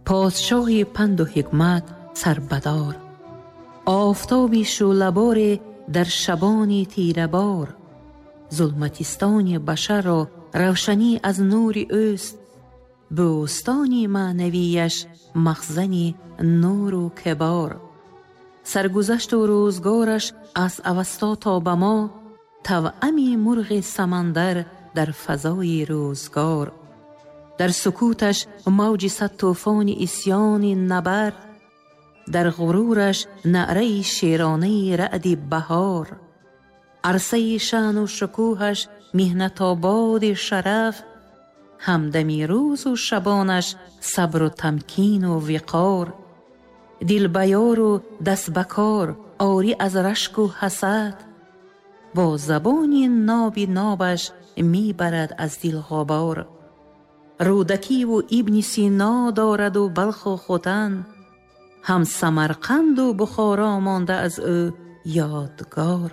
پادشاه پند و حکمت سربدار، آفتابی شعله‌بار در شبان تیره بار. ظلمتستان بشر را روشنی از نور اوست، بوستان معنویش مخزن نور و کبار. سرگذشت و روزگارش از اوستا تا به ما، توأم مرغ سمندر در فضای روزگار. در سکوتش موج صد طوفان عصیان نبر، در غرورش نعره شیرانه رعد بهار. عرصه شأن و شکوهش مهنت آباد شرف، همدمی روز و شبانش صبر و تمکین و وقار. دل بیار و دست بکار آری از رشک و حسد، با زبان ناب نابش می برد از دل غبار. رودکی و ابن سینا دارد و بلخ و ختن، هم سمرقند و بخارا مانده از او یادگار.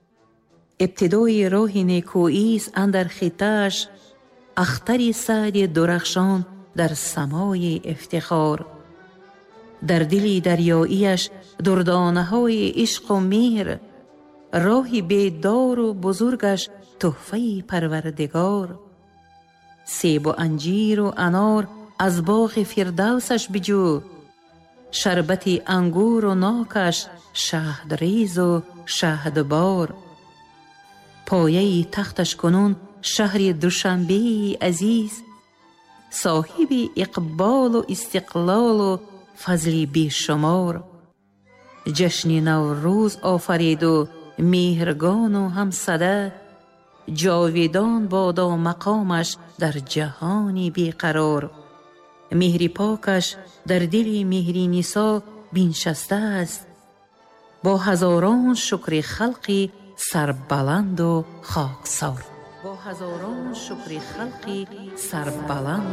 ابتدای راه نیکویی است اندر خطه‌اش، اختر سعد درخشان در سمای افتخار. در دل دریاییش دردانه‌های عشق و مهر، راه بیدار و بزرگش تحفه پروردگار. سیب و انجیر و انار از باغ فردوسش بجو، شربت انگور و ناکش شهدریز و شهدبار. پایه تختش کنون شهر دوشنبه عزیز، صاحب اقبال و استقلال و فضل بیشمار. جشن نوروز آفرید و مهرگان و همسده، جاویدان بادا مقامش در جهانی بیقرار. مهر پاکش در دل مهری نسا بنشسته است، با هزاران شکر خلقی سربلند و خاکسار. با هزاران شکر خلقی سربلند